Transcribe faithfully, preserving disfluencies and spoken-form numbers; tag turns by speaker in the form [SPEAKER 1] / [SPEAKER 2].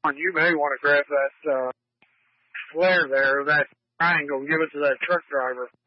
[SPEAKER 1] you may want to grab that uh, flare there, that triangle, and give it to that truck driver.